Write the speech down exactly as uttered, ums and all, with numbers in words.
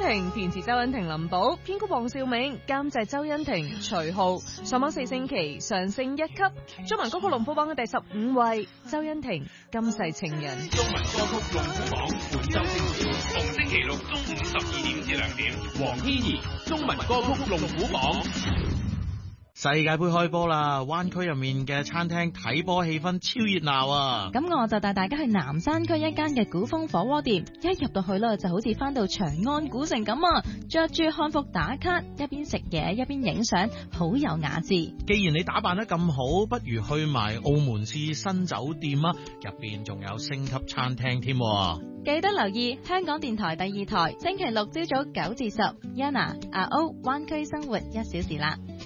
婷，填詞周欣婷、林寶，編曲黃兆銘，監製周欣婷、徐浩。上榜四星期，上升一級。中文歌曲龍虎榜嘅第十五位，周欣婷《今世情人》。 中文歌曲龍虎榜本周星耀，逢星期六中午十二點至兩點，黃天怡中文歌曲龍虎榜。 世界盃開波啦，灣區入面嘅餐廳睇波氣氛超熱鬧啊！ 咁我就帶大家去南山區一間嘅古風火鍋店，一入到去咧就好似翻到長安古城咁啊！着住漢服打卡，一邊食嘢一邊影相，好有雅致。 既然你打扮得咁好，不如去埋澳門市新酒店啊！入邊仲有星級餐廳添。 記得留意香港電台第二台，星期六朝早九至十，Yana 阿 O 灣區生活一小時啦。